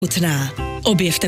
chutná. Objevte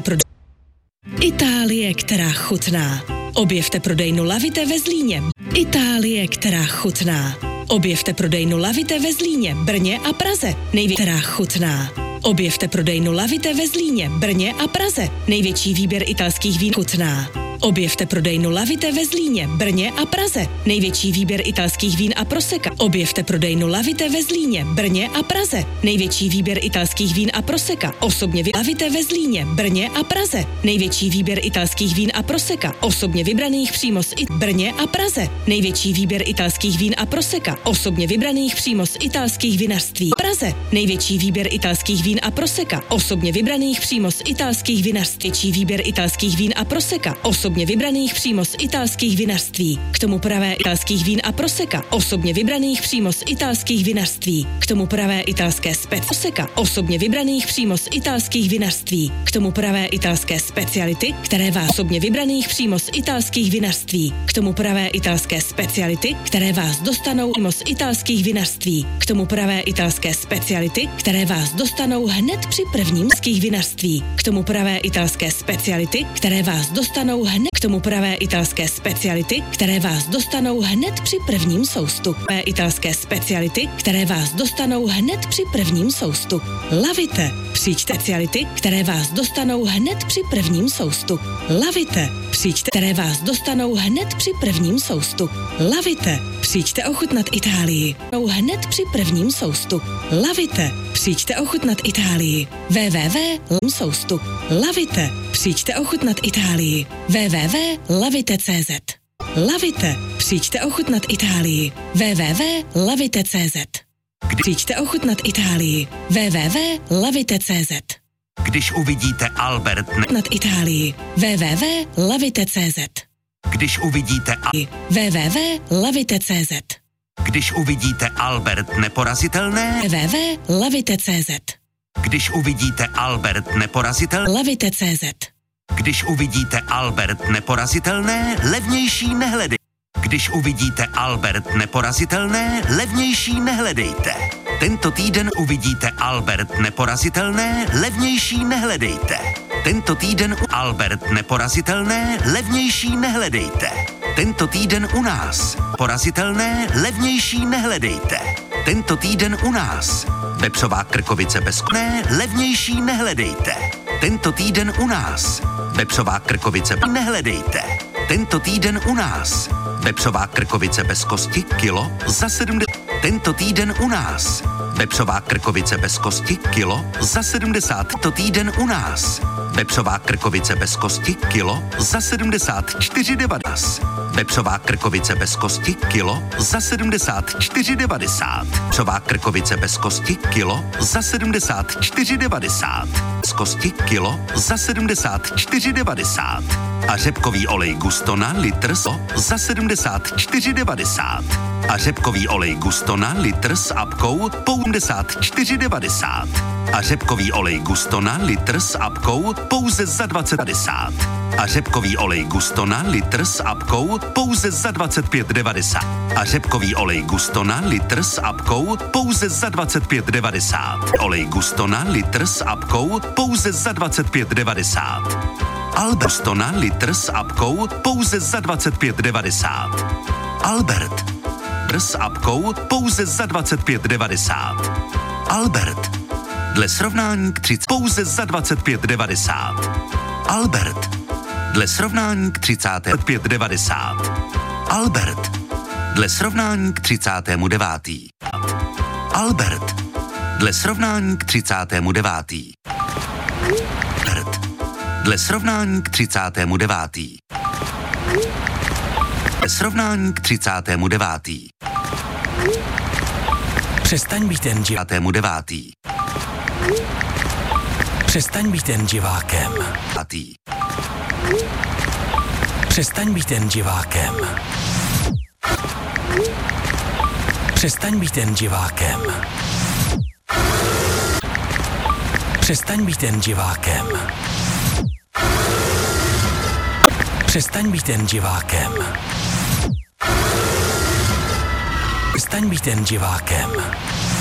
Itálie, která chutná. Objevte prodejnu Lavite ve Zlíně. Itálie, která chutná. Objevte prodejnu Lavite ve Zlíně, Brně a Praze. Která chutná. Objevte prodejnu Lavite ve Zlíně, Brně a Praze. Největší výběr italských vín chutná. Objevte prodejnu Lavite ve Zlíně, Brně a Praze. Největší výběr italských vín a proseka. Objevte prodejnu Lavite ve Zlíně, Brně a Praze. Největší výběr italských vín a proseka. Osobně Lavite ve Zlíně, Brně a Praze. Největší výběr italských vín a proseka. Osobně vybraných přímo z Brně a Praze. Největší výběr italských vín a proseka. Osobně vybraných přímo z italských vinařství. Praze. Největší výběr italských vín a proseka. Osobně vybraných přímo z italských vinařství. Větší výběr italských vín a proseka. Osobně vybraných přímo z italských vinařství. K tomu pravé italských vín a proseka. Osobně vybraných přímo z italských vinařství. K tomu pravé italské proseka. Osobně vybraných přímo z italských vinařství. K tomu pravé italské speciality, které vás osobně vybraných přímo z italských vinařství. K tomu pravé italské speciality, které vás dostanou přímo z italských vinařství. K tomu pravé italské speciality, které vás dostanou hned při prvním ských vinařství. K tomu pravé italské speciality, které vás dostanou hned k tomu pravé italské speciality, které vás dostanou hned při prvním soustu. Pravé italské speciality, které vás dostanou hned při prvním soustu. Lavite. Přijďte speciality, které vás dostanou hned při prvním soustu. Lavite. Přijďte, které vás dostanou hned při prvním soustu. Lavite. Přijďte ochutnat Itálii. Hned při prvním soustu. Lavite. Přijďte ochutnat Itálii. www.soustu. Lavite. Přijďte ochutnat Itálii. www.lavite.cz. Lavite. Přijďte ochutnat Itálii. www.lavite.cz. Přijďte ochutnat Itálii. www.lavite.cz. Když uvidíte Albert nad Itálii. www.lavite.cz. Když uvidíte www.lavite.cz. Když uvidíte Albert Neporazitelné www.lavite.cz. Když uvidíte Albert Neporazitelné Lavite.cz. Když uvidíte Albert Neporazitelné, levnější nehledejte. Když uvidíte Albert Neporazitelné, levnější nehledejte. Tento týden uvidíte Albert Neporazitelné, levnější nehledejte. Tento týden u Albert Neporazitelné, levnější nehledejte. Tento týden u nás. Porazitelné, levnější nehledejte. Tento týden u nás. Vepřová krkovice bez kné, levnější nehledejte. Tento týden u nás. Vepřová krkovice nehledejte. Tento týden u nás. Vepřová krkovice bez kosti, kilo za 70. Tento týden u nás. Vepřová krkovice bez kosti, kilo za 70. Tento týden u nás. Vepřová krkovice bez kosti, kilo za 74,90. Vepřová krkovice bez kosti, kilo za 74,90. Vepřová krkovice bez kosti, kilo za 74,90. Z kosti, kilo za 74,90. A řepkový olej Gustona litr za 74,90. A řepkový olej Gustona litr s apkou po 74,90. A řepkový olej Gustona litr s apkou pouze za 20,50. A řepkový olej Gustona litr s apkou pouze za 25,90. A řepkový olej Gustona litr s apkou pouze za 25,90. Olej Gustona litr s apkou pouze za 25,90. Albertona litr s apkou pouze za 25,90. Albert s apkou pouze za 25,90. Albert dle srovnání k 30 pouze za 25,90. Albert dle srovnání k 35,90. Albert dle srovnání k 39. Albert dle srovnání k 39. Albert dle srovnání k 39. Dle srovnání k 39. Přestaň být jen 9. Přestaň být jen divákem. Přestaň být jen divákem. Přestaň být jen divákem. Přestaň být jen divákem. Přestaň být jen divákem. Přestaň být jen divákem.